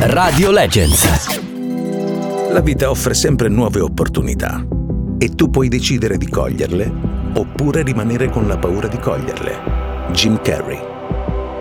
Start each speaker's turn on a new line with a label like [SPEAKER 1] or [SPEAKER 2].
[SPEAKER 1] Radio Legends.
[SPEAKER 2] La vita offre sempre nuove opportunità e tu puoi decidere di coglierle oppure rimanere con la paura di coglierle. Jim Carrey.